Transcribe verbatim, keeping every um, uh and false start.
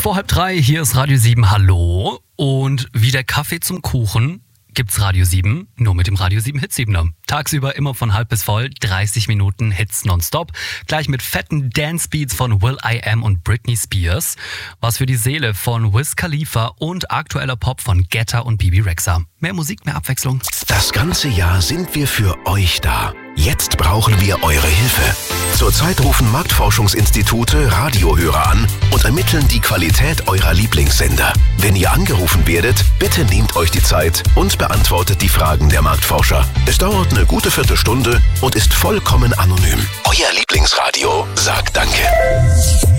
vor halb drei, hier ist Radio sieben, hallo. Und wie der Kaffee zum Kuchen gibt's Radio sieben, nur mit dem Radio sieben Hitsiebener. Tagsüber immer von halb bis voll, dreißig Minuten Hits nonstop. Gleich mit fetten Dance-Beats von Will I Am und Britney Spears. Was für die Seele von Wiz Khalifa und aktueller Pop von Guetta und Bibi Rexha. Mehr Musik, mehr Abwechslung. Das ganze Jahr sind wir für euch da. Jetzt brauchen wir eure Hilfe. Zurzeit rufen Marktforschungsinstitute Radiohörer an und ermitteln die Qualität eurer Lieblingssender. Wenn ihr angerufen werdet, bitte nehmt euch die Zeit und beantwortet die Fragen der Marktforscher. Es dauert eine gute Viertelstunde und ist vollkommen anonym. Euer Lieblingsradio sagt Danke.